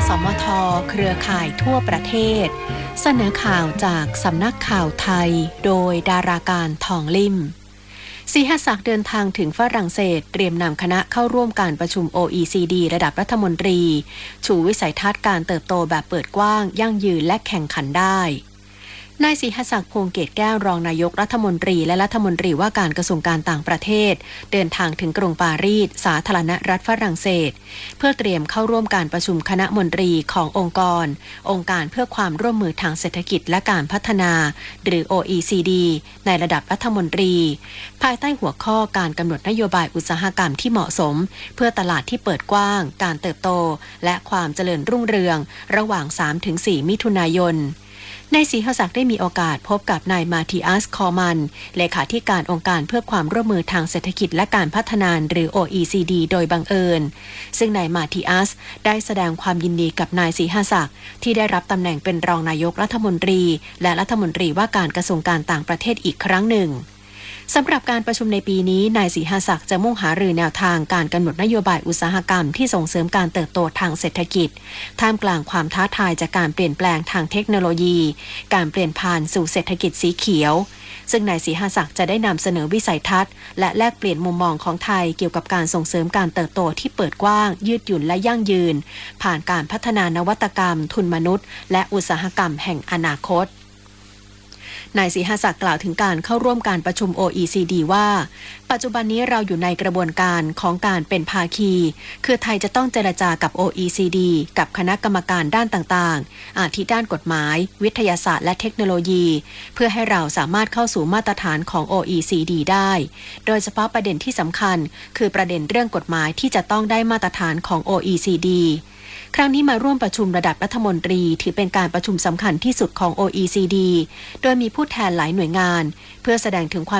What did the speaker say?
สมท.เครือข่ายทั่วประเทศเสนอข่าวจากสำนักข่าวไทยโดยดาราการทองลิ่มศรีหศักดิ์เดินทางถึงฝรั่งเศสเตรียมนำคณะเข้าร่วมการประชุม OECD ระดับรัฐมนตรีชูวิสัยทัศน์การเติบโตแบบเปิดกว้างยั่งยืนและแข่งขันได้นายศรีหศักดิ์พงษ์เกตแก้วรองนายกรัฐมนตรีและรัฐมนตรีว่าการกระทรวงการต่างประเทศเดินทางถึงกรุงปารีสสาธารณรัฐฝรั่งเศสเพื่อเตรียมเข้าร่วมการประชุมคณะมนตรีขององค์การเพื่อความร่วมมือทางเศรษฐกิจและการพัฒนาหรือ OECD ในระดับรัฐมนตรีภายใต้หัวข้อการกำหนดนโยบายอุตสาหกรรมที่เหมาะสมเพื่อตลาดที่เปิดกว้างการเติบโตและความเจริญรุ่งเรืองระหว่าง 3-4 มิถุนายนนายศรีหศักดิ์ได้มีโอกาสพบกับนายมาธิอัส คอร์มันเลขาธิการองค์การเพื่อความร่วมมือทางเศรษฐกิจและการพัฒนาหรือ OECD โดยบังเอิญซึ่งนายมาธิอัสได้แสดงความยินดีกับนายศรีหศักดิ์ที่ได้รับตำแหน่งเป็นรองนายกรัฐมนตรีและรัฐมนตรีว่าการกระทรวงการต่างประเทศอีกครั้งหนึ่งสำหรับการประชุมในปีนี้นายศรีหศักดิ์จะมุ่งหารือแนวทางการกำหนดนโยบายอุตสาหกรรมที่ส่งเสริมการเติบโตทางเศรษฐกิจท่ามกลางความท้าทายจากการเปลี่ยนแปลงทางเทคโนโลยีการเปลี่ยนผ่านสู่เศรษฐกิจสีเขียวซึ่งนายศรีหศักดิ์จะได้นำเสนอวิสัยทัศน์และแลกเปลี่ยนมุมมองของไทยเกี่ยวกับการส่งเสริมการเติบโตที่เปิดกว้างยืดหยุ่นและยั่งยืนผ่านการพัฒนานวัตกรรมทุนมนุษย์และอุตสาหกรรมแห่งอนาคตนายศรีหศักดิ์กล่าวถึงการเข้าร่วมการประชุม OECD ว่าปัจจุบันนี้เราอยู่ในกระบวนการของการเป็นภาคีคือไทยจะต้องเจรจากับ OECD กับคณะกรรมการด้านต่างๆอาทิด้านกฎหมายวิทยาศาสตร์และเทคโนโลยีเพื่อให้เราสามารถเข้าสู่มาตรฐานของ OECD ได้โดยเฉพาะประเด็นที่สำคัญคือประเด็นเรื่องกฎหมายที่จะต้องได้มาตรฐานของ OECDครั้งนี้มาร่วมประชุมระดับรัฐมนตรีถือเป็นการประชุมสำคัญที่สุดของ OECD โดยมีผู้แทนหลายหน่วยงานเพื่อแสดงถึงความ